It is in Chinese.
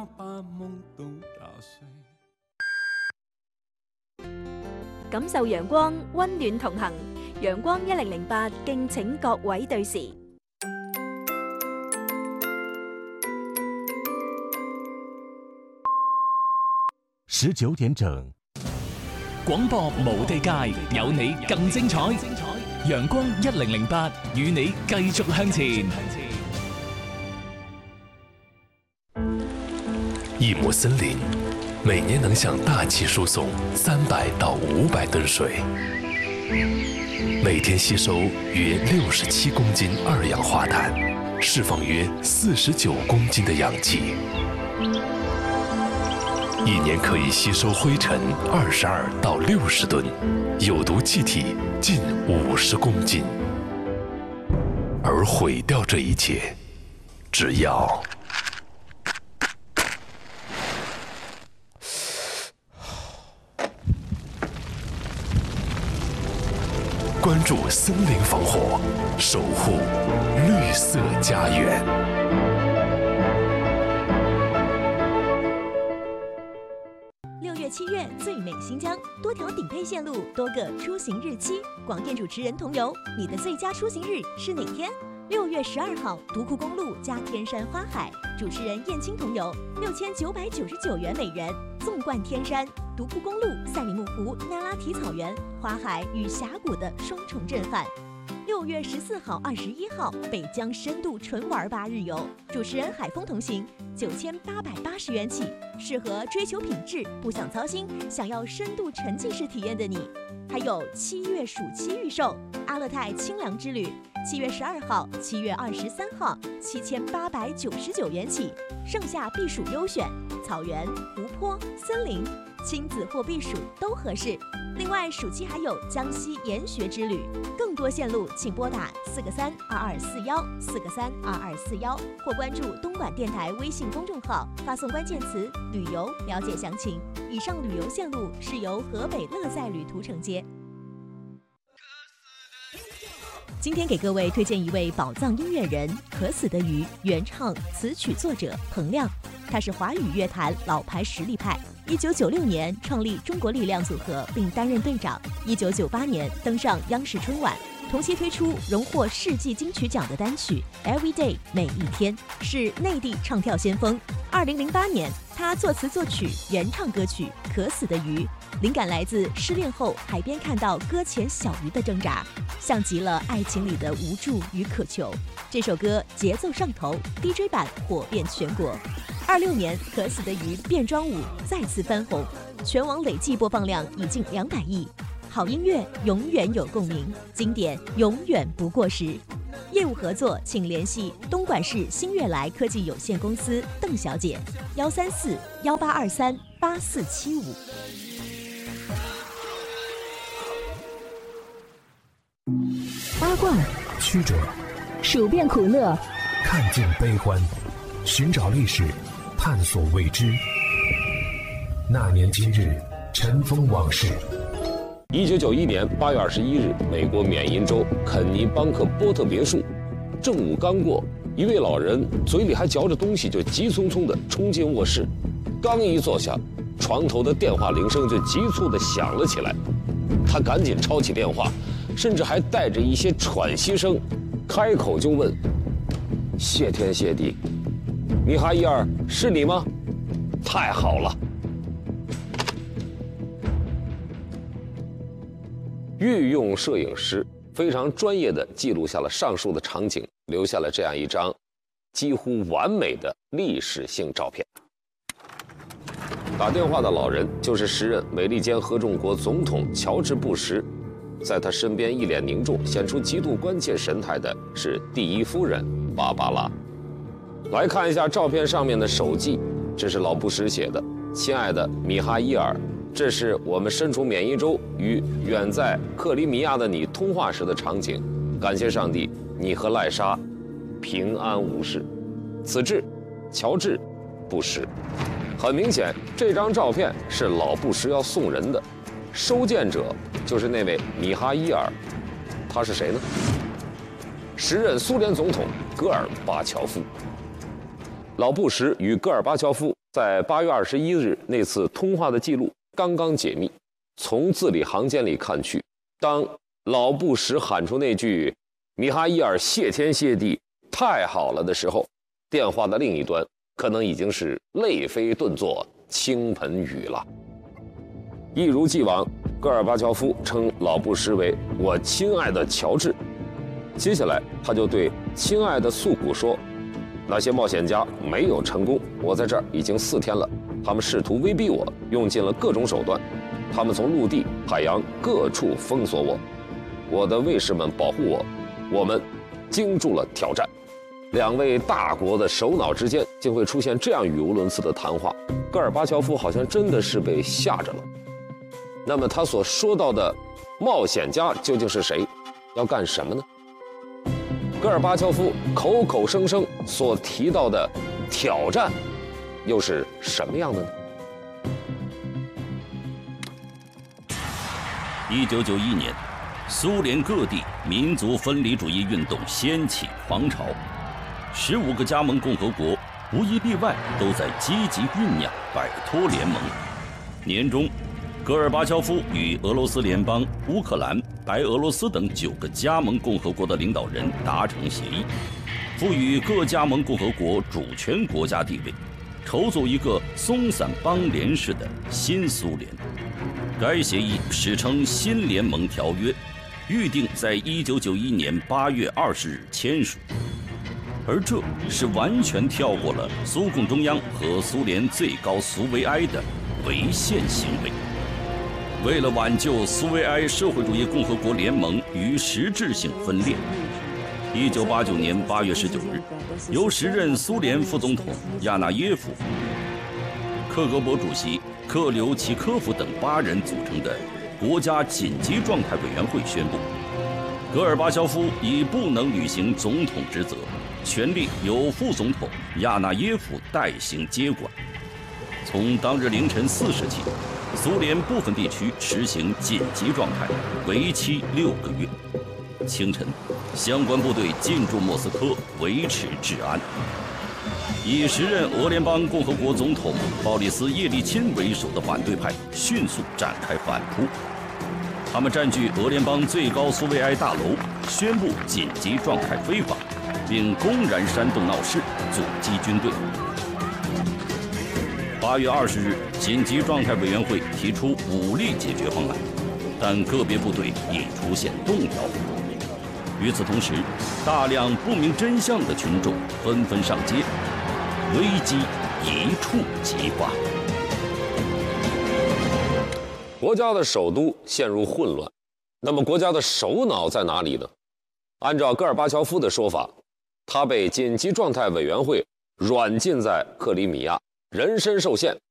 感受陽光，溫暖同行。陽光1008，敬請各位對時。 19點整， 廣播無地界，有你更精彩。陽光1008，與你繼續向前。 一亩森林，每年能向大气输送300到500吨水，每天吸收约67公斤二氧化碳，释放约49公斤的氧气。一年可以吸收灰尘22到60吨，有毒气体近50公斤。而毁掉这一切，只要关注森林防火，守护绿色家园。 6月、7月最美新疆，多条顶配线路，多个出行日期。广电主持人同游，你的最佳出行日是哪天？6月12号，独库公路加天山花海，主持人燕青同游，6999元每人，纵贯天山。独库公路、赛里木湖、那拉提草原、花海与峡谷的双重震撼。6月14号、21号，北疆深度纯玩吧日游，主持人海峰同行，9880元起，适合追求品质、不想操心、想要深度沉浸式体验的你。还有7月暑期预售阿勒泰清凉之旅，7月12号、7月23号，7899元起，盛夏避暑优选，草原、湖泊、森林，亲子或避暑都合适。另外，暑期还有江西研学之旅，更多线路请拨打4个32241，4个32241，或关注东莞电台微信公众号，发送关键词“旅游”了解详情。以上旅游线路是由河北乐在旅途承接。今天给各位推荐一位宝藏音乐人——可死的鱼原唱、词曲作者彭亮。他是华语乐坛老牌实力派。1996年创立中国力量组合，并担任队长。1998年登上央视春晚，同期推出荣获世纪金曲奖的单曲《Every Day》每一天，是内地唱跳先锋。2008年，他作词作曲原唱歌曲《可死的鱼》，灵感来自失恋后海边看到搁浅小鱼的挣扎，像极了爱情里的无助与渴求。这首歌节奏上头 ，DJ 版火遍全国。26年，可死的鱼变装舞再次翻红，全网累计播放量已近200亿。好音乐永远有共鸣，经典永远不过时。业务合作请联系东莞市新悦来科技有限公司邓小姐，13418238475。 八卦曲折， 数遍苦乐， 看尽悲欢，寻找历史，探索未知。那年今日，尘封往事。 1991年8月21日，美国缅因州肯尼邦克波特别墅，正午刚过，一位老人嘴里还嚼着东西，就急匆匆地冲进卧室。刚一坐下，床头的电话铃声就急促地响了起来。他赶紧抄起电话，甚至还带着一些喘息声，开口就问：“谢天谢地，米哈伊尔，是你吗？太好了！”御用摄影师非常专业地记录下了上述的场景，留下了这样一张几乎完美的历史性照片。打电话的老人就是时任美利坚合众国总统乔治·布什，在他身边一脸凝重、显出极度关切神态的是第一夫人芭芭拉。来看一下照片上面的手记，这是老布什写的：“亲爱的米哈伊尔，这是我们身处缅因州与远在克里米亚的你通话时的场景。感谢上帝，你和赖莎平安无事。此致，乔治·布什。”很明显，这张照片是老布什要送人的，收件者就是那位米哈伊尔。他是谁呢？时任苏联总统戈尔巴乔夫。老布什与戈尔巴乔夫在8月21日那次通话的记录刚刚解密，从字里行间里看去，当老布什喊出那句“米哈伊尔，谢天谢地，太好了”的时候，电话的另一端可能已经是泪飞顿作倾盆雨了。一如既往，戈尔巴乔夫称老布什为“我亲爱的乔治”。接下来，他就对亲爱的素古说：“那些冒险家没有成功，我在这儿已经4天了。他们试图威逼我，用尽了各种手段。他们从陆地、海洋各处封锁我。我的卫士们保护我，我们经住了挑战。”两位大国的首脑之间竟会出现这样语无伦次的谈话，戈尔巴乔夫好像真的是被吓着了。那么他所说到的冒险家究竟是谁？要干什么呢？戈尔巴乔夫口口声声所提到的挑战，又是什么样的呢 ？1991年，苏联各地民族分离主义运动掀起狂潮，15个加盟共和国无一例外都在积极酝酿摆脱联盟。年中，戈尔巴乔夫与俄罗斯联邦、乌克兰、白俄罗斯等9个加盟共和国的领导人达成协议，赋予各加盟共和国主权国家地位，筹组一个松散邦联式的新苏联。该协议史称《新联盟条约》，预定在1991年8月20日签署。而这是完全跳过了苏共中央和苏联最高苏维埃的违宪行为。为了挽救苏维埃社会主义共和国联盟于实质性分裂，1989年8月19日，由时任苏联副总统亚纳耶夫、克格勃主席克留奇科夫等8人组成的国家紧急状态委员会宣布，戈尔巴乔夫已不能履行总统职责，权力由副总统亚纳耶夫代行接管。从当日凌晨4时起，苏联部分地区实行紧急状态，为期6个月。清晨，相关部队进驻莫斯科，维持治安。以时任俄联邦共和国总统鲍里斯·叶利钦为首的反对派迅速展开反扑，他们占据俄联邦最高苏维埃大楼，宣布紧急状态非法，并公然煽动闹事，阻击军队。8月20日，紧急状态委员会提出武力解决方案，但个别部队已出现动摇。与此同时，大量不明真相的群众纷纷上街，危机一触即发。 国家的首都陷入混乱，那么国家的首脑在哪里呢？按照戈尔巴乔夫的说法，他被紧急状态委员会软禁在克里米亚，人身受限，